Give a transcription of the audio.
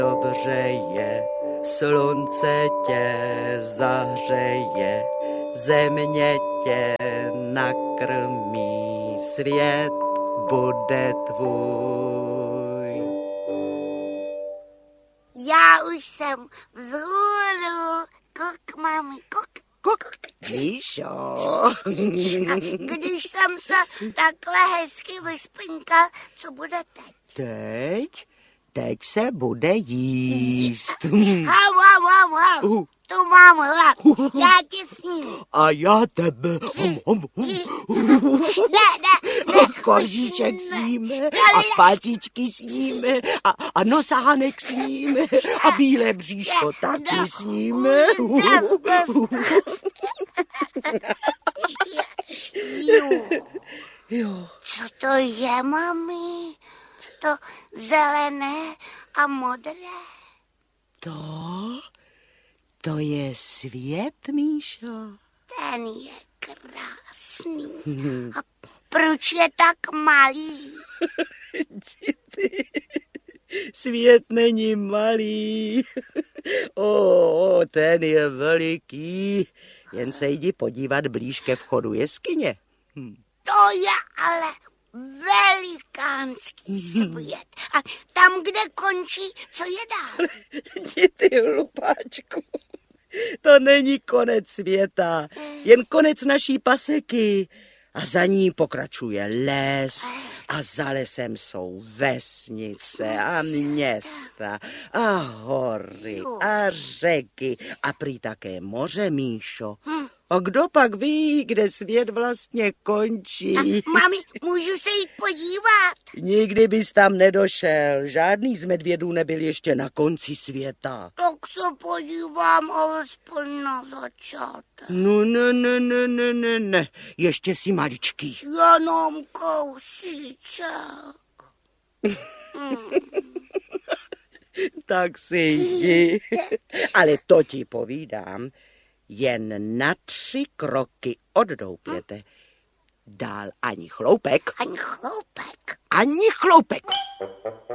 Dobře je, slunce tě zahřeje, země tě nakrmí, svět bude tvůj. Já už jsem vzhůru, kuk, mami, kuk. Míšo. A když jsem se takhle hezky vyspinkal, co bude teď? Teď se bude jíst. Hau. To mám hlad, já tě sním. A já tebe. Ne. Koříček sníme a pacičky sníme a nosánek sníme a bílé bříško taky sníme. Co to je, mami? To zelené a modré? To je svět, Míšo. Ten je krásný. A proč je tak malý? Svět není malý. Ten je veliký. Jen se jdi podívat blíž ke vchodu jeskyně. To je ale velikánský svět. A tam, kde končí, co je dál? Ty hlupáčku, to není konec světa, jen konec naší paseky. A za ní pokračuje les a za lesem jsou vesnice a města a hory a řeky a prý také moře, Míšo. A kdo pak ví, kde svět vlastně končí? Mami, můžu se jít podívat? Nikdy bys tam nedošel. Žádný z medvědů nebyl ještě na konci světa. Tak se podívám alespoň na začátek. No, ne. Ještě jsi maličký. Jenom kousíček. Tak si jdi. Ale to ti povídám. Jen na 3 kroky od doupěte. Dál ani chloupek. Ani chloupek. Ani chloupek.